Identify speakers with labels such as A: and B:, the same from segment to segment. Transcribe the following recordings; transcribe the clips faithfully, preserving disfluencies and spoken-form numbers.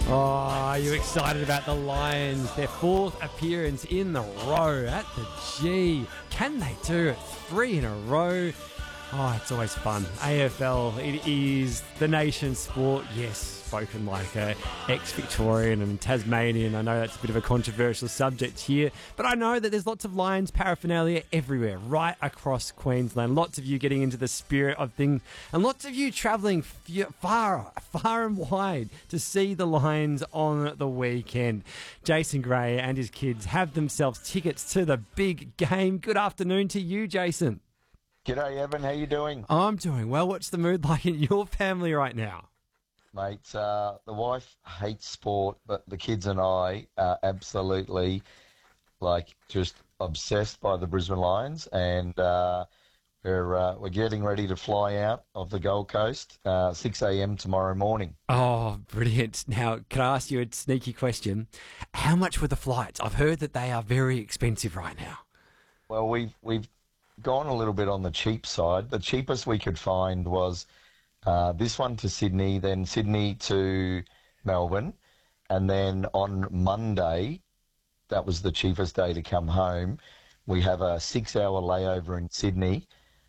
A: Oh, are you excited about the Lions? Their fourth appearance in the row at the G. Can they do it? Three in a row. Oh, it's always fun. A F L, it is the nation's sport. Yes, spoken like a ex-Victorian and Tasmanian. I know that's a bit of a controversial subject here, but I know that there's lots of Lions paraphernalia everywhere, right across Queensland. Lots of you getting into the spirit of things, and lots of you travelling far, far and wide to see the Lions on the weekend. Jason Gray and his kids have themselves tickets to the big game. Good afternoon to you, Jason.
B: G'day, Evan. How you doing?
A: I'm doing well. What's the mood like in your family right now?
B: Mate, uh, the wife hates sport, but the kids and I are absolutely, like, just obsessed by the Brisbane Lions, and uh, we're uh, we're getting ready to fly out of the Gold Coast, uh, six a.m. tomorrow morning.
A: Oh, brilliant. Now, can I ask you a sneaky question? How much were the flights? I've heard that they are very expensive right now.
B: Well, we've we've gone a little bit on the cheap side. The cheapest we could find was uh, this one to Sydney, then Sydney to Melbourne, and then on Monday, that was the cheapest day to come home, we have a six-hour layover in Sydney,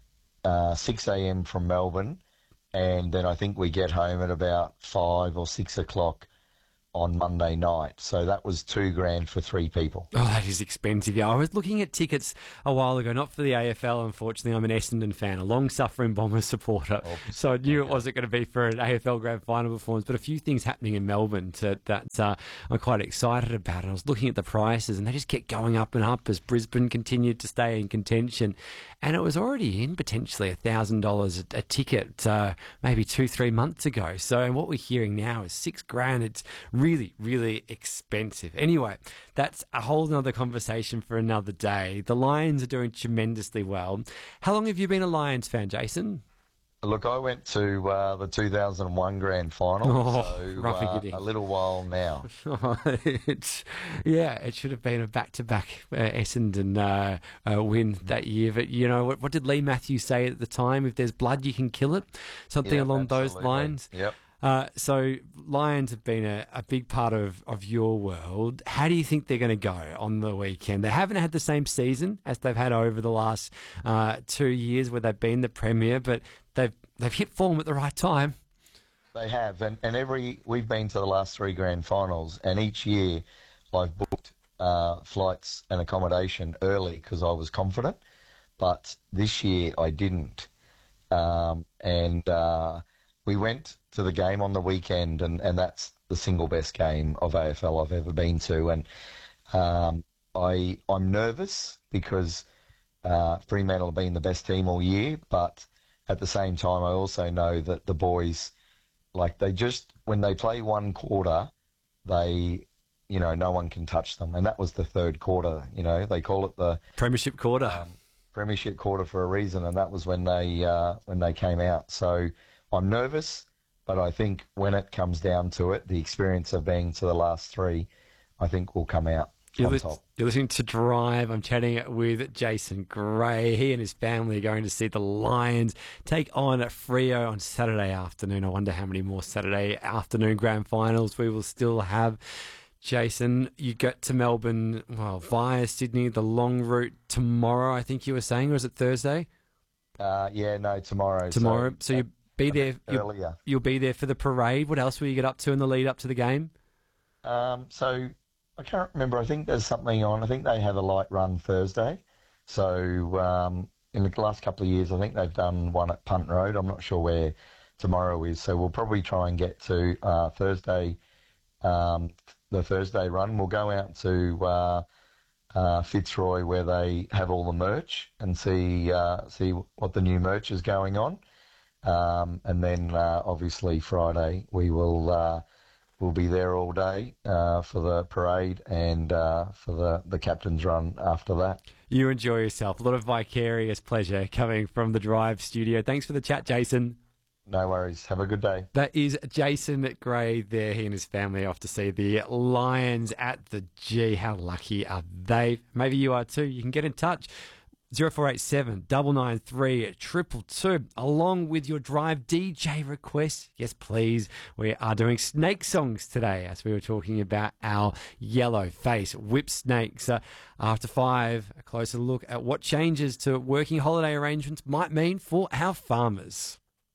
B: uh, six a.m. from Melbourne, and then I think we get home at about five or six o'clock on Monday night. So that was two grand for three people.
A: Oh, that is expensive. Yeah, I was looking at tickets a while ago, not for the A F L, unfortunately. I'm an Essendon fan, a long-suffering Bombers supporter. Oh, so I knew okay. It wasn't going to be for an A F L Grand Final performance, but a few things happening in Melbourne to, that uh, I'm quite excited about. And I was looking at the prices, and they just kept going up and up as Brisbane continued to stay in contention. And it was already in potentially one thousand dollars a, a ticket uh, maybe two, three months ago. So what we're hearing now is six grand. It's really, really expensive. Anyway, that's a whole other conversation for another day. The Lions are doing tremendously well. How long have you been a Lions fan, Jason?
B: Look, I went to uh, the two thousand one Grand Final,
A: oh,
B: so
A: uh,
B: a little while now.
A: it's, yeah, it should have been a back-to-back uh, Essendon uh, uh, win that year. But, you know, what, what did Lee Matthews say at the time? If there's blood, you can kill it. Something
B: yep,
A: along
B: absolutely.
A: those lines.
B: Yep.
A: Uh, so Lions have been a, a big part of, of your world. How do you think they're going to go on the weekend? They haven't had the same season as they've had over the last uh, two years where they've been the premier, but they've they've hit form at the right time.
B: They have, and, and every we've been to the last three grand finals, and each year I've booked uh, flights and accommodation early because I was confident, but this year I didn't, um, and uh, we went to the game on the weekend, and, and that's the single best game of A F L I've ever been to. And um, I, I'm nervous because uh, Fremantle have been the best team all year, but at the same time, I also know that the boys, like they just, when they play one quarter, they, you know, no one can touch them. And that was the third quarter, you know, they call it the
A: Premiership quarter.
B: Um, Premiership quarter for a reason, and that was when they uh, when they came out. So I'm nervous, but I think when it comes down to it, the experience of being to the last three, I think will come out
A: you're
B: on
A: li-
B: top.
A: You're listening to Drive. I'm chatting with Jason Gray. He and his family are going to see the Lions take on Freo on Saturday afternoon. I wonder how many more Saturday afternoon grand finals we will still have. Jason, you get to Melbourne, well, via Sydney, the long route tomorrow, I think you were saying, or is it Thursday?
B: Uh, yeah, no, tomorrow.
A: Tomorrow. So,
B: So,
A: so you be there
B: earlier.
A: You'll be there for the parade. What else will you get up to in the lead up to the game?
B: Um, so I can't remember. I think there's something on. I think they have a light run Thursday. So um, in the last couple of years, I think they've done one at Punt Road. I'm not sure where tomorrow is. So we'll probably try and get to uh, Thursday, um, the Thursday run. We'll go out to uh, uh, Fitzroy where they have all the merch and see uh, see what the new merch is going on. Um, and then, uh, obviously, Friday we will uh, we'll be there all day uh, for the parade and uh, for the, the captain's run after that.
A: You enjoy yourself. A lot of vicarious pleasure coming from the Drive studio. Thanks for the chat, Jason.
B: No worries. Have a good day.
A: That is Jason Gray there. He and his family off to see the Lions at the G. How lucky are they? Maybe you are too. You can get in touch. zero four eight seven, nine nine three, two two two, along with your Drive D J requests. Yes, please. We are doing snake songs today, as we were talking about our yellow face whip snakes. Uh, after five, a closer look at what changes to working holiday arrangements might mean for our farmers.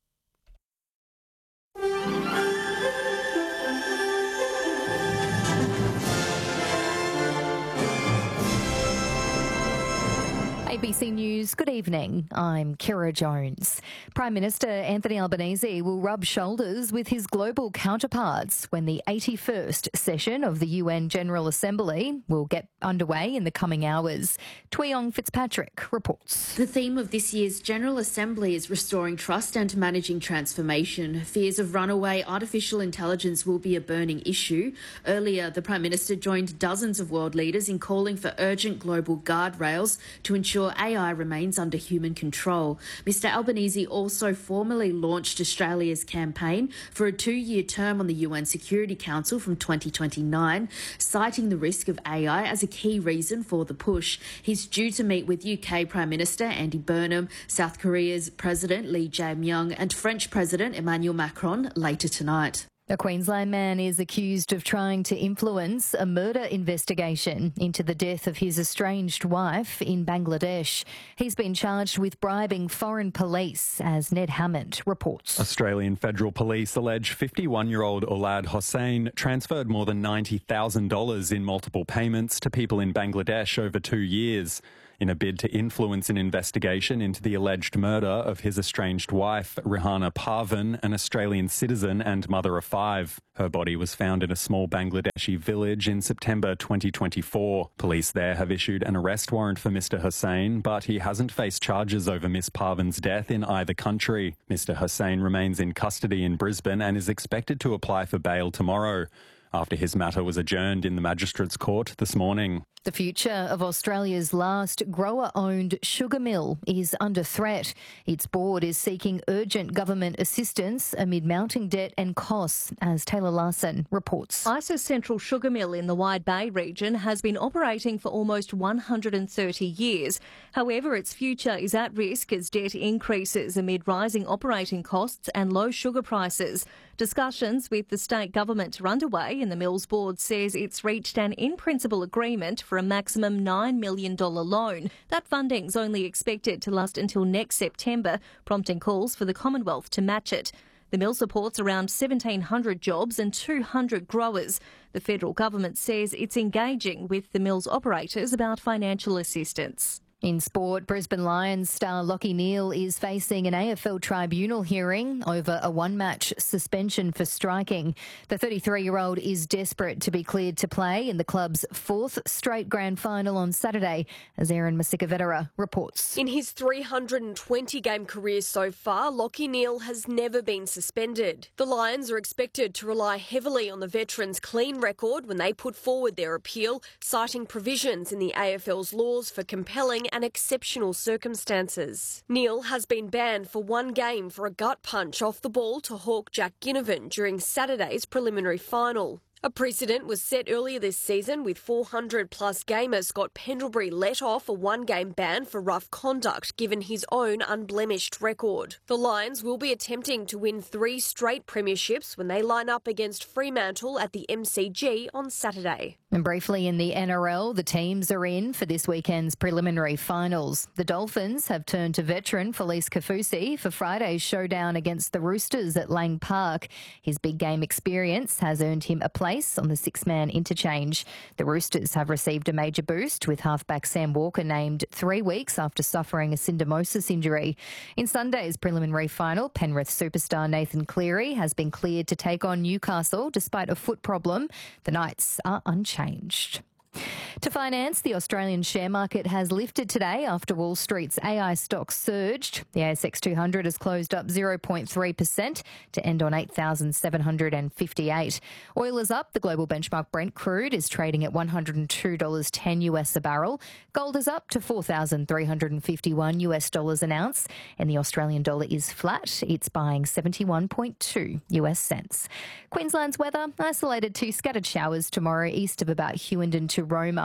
C: A B C News, good evening. I'm Kira Jones. Prime Minister Anthony Albanese will rub shoulders with his global counterparts when the eighty-first session of the U N General Assembly will get underway in the coming hours. Tweeyong Fitzpatrick reports.
D: The theme of this year's General Assembly is restoring trust and managing transformation. Fears of runaway artificial intelligence will be a burning issue. Earlier, the Prime Minister joined dozens of world leaders in calling for urgent global guardrails to ensure A I remains under human control. Mister Albanese also formally launched Australia's campaign for a two-year term on the U N Security Council from twenty twenty-nine, citing the risk of A I as a key reason for the push. He's due to meet with U K Prime Minister Andy Burnham, South Korea's President Lee Jae-myung and French President Emmanuel Macron later tonight.
C: A Queensland man is accused of trying to influence a murder investigation into the death of his estranged wife in Bangladesh. He's been charged with bribing foreign police, as Ned Hammond reports.
E: Australian Federal Police allege fifty-one-year-old Olad Hossain transferred more than ninety thousand dollars in multiple payments to people in Bangladesh over two years. In a bid to influence an investigation into the alleged murder of his estranged wife, Rihana Parvin, an Australian citizen and mother of five. Her body was found in a small Bangladeshi village in September twenty twenty-four. Police there have issued an arrest warrant for Mister Hossain, but he hasn't faced charges over Miss Parvin's death in either country. Mister Hossain remains in custody in Brisbane and is expected to apply for bail tomorrow, after his matter was adjourned in the Magistrates Court this morning.
C: The future of Australia's last grower-owned sugar mill is under threat. Its board is seeking urgent government assistance amid mounting debt and costs, as Taylor Larson reports.
F: Isis Central Sugar Mill in the Wide Bay region has been operating for almost one hundred thirty years. However, its future is at risk as debt increases amid rising operating costs and low sugar prices. Discussions with the state government are underway, and the mill's board says it's reached an in-principle agreement for a maximum nine million dollars loan. That funding's only expected to last until next September, prompting calls for the Commonwealth to match it. The mill supports around seventeen hundred jobs and two hundred growers. The federal government says it's engaging with the mill's operators about financial assistance.
C: In sport, Brisbane Lions star Lachie Neale is facing an A F L tribunal hearing over a one-match suspension for striking. The thirty-three-year-old is desperate to be cleared to play in the club's fourth straight grand final on Saturday, as Aaron Masikavedera reports.
G: In his three hundred twenty game career so far, Lachie Neale has never been suspended. The Lions are expected to rely heavily on the veteran's clean record when they put forward their appeal, citing provisions in the A F L's laws for compelling and exceptional circumstances. Neale has been banned for one game for a gut punch off the ball to Hawk Jack Ginnivan during Saturday's preliminary final. A precedent was set earlier this season with four hundred plus gamer Scott Pendlebury let off a one-game ban for rough conduct given his own unblemished record. The Lions will be attempting to win three straight premierships when they line up against Fremantle at the M C G on Saturday.
C: And briefly in the N R L, the teams are in for this weekend's preliminary finals. The Dolphins have turned to veteran Felice Kaufusi for Friday's showdown against the Roosters at Lang Park. His big game experience has earned him a place on the six-man interchange. The Roosters have received a major boost, with halfback Sam Walker named three weeks after suffering a syndesmosis injury. In Sunday's preliminary final, Penrith superstar Nathan Cleary has been cleared to take on Newcastle despite a foot problem. The Knights are unchanged. To finance, the Australian share market has lifted today after Wall Street's A I stocks surged. The A S X two hundred has closed up zero point three percent to end on eight thousand seven hundred fifty-eight. Oil is up. The global benchmark Brent crude is trading at one hundred two dollars ten US a barrel. Gold is up to four thousand three hundred fifty-one US dollars an ounce, and the Australian dollar is flat. It's buying seventy-one point two US cents. Queensland's weather, isolated to scattered showers tomorrow east of about Hughenden to Roma.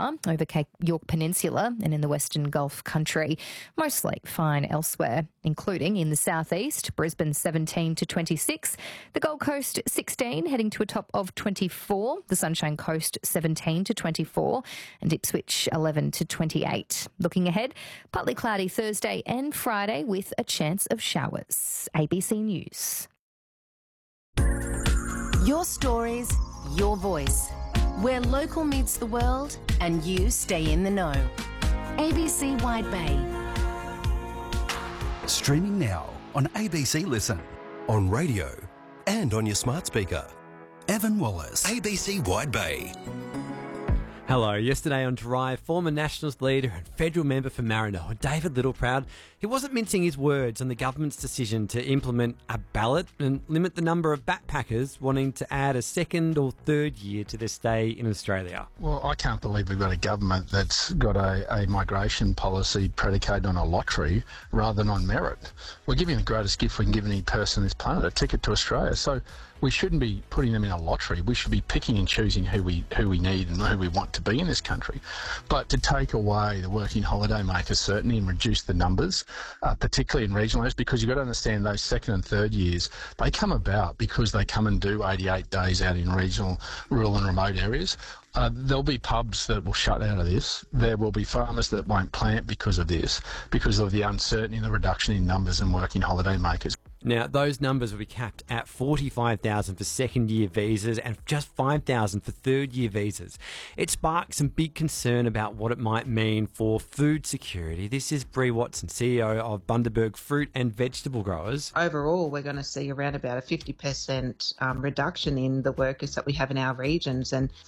C: star over Cape York Peninsula and in the Western Gulf country. Mostly fine elsewhere, including in the southeast, Brisbane seventeen to twenty-six, the Gold Coast sixteen, heading to a top of twenty-four, the Sunshine Coast seventeen to twenty-four, and Ipswich eleven to twenty-eight. Looking ahead, partly cloudy Thursday and Friday with a chance of showers. A B C News.
H: Your stories, your voice. Where local meets the world and you stay in the know. A B C Wide Bay.
I: Streaming now on A B C Listen, on radio and on your smart speaker. Evan Wallace, A B C Wide Bay.
A: Hello. Yesterday on Drive, former Nationals leader and federal member for Maranoa, David Littleproud, he wasn't mincing his words on the government's decision to implement a ballot and limit the number of backpackers wanting to add a second or third year to their stay in Australia.
J: Well, I can't believe we've got a government that's got a, a migration policy predicated on a lottery rather than on merit. We're giving the greatest gift we can give any person on this planet, a ticket to Australia. So we shouldn't be putting them in a lottery. We should be picking and choosing who we who we need and who we want to be in this country. But to take away the working holiday makers certainty and reduce the numbers, uh, particularly in regional areas, because you've got to understand those second and third years, they come about because they come and do eighty-eight days out in regional, rural and remote areas. Uh, there'll be pubs that will shut out of this. There will be farmers that won't plant because of this, because of the uncertainty and the reduction in numbers and working holiday makers.
A: Now, those numbers will be capped at forty-five thousand for second-year visas and just five thousand for third-year visas. It sparked some big concern about what it might mean for food security. This is Bree Watson, C E O of Bundaberg Fruit and Vegetable Growers.
K: Overall, we're going to see around about a fifty percent um, reduction in the workers that we have in our regions. And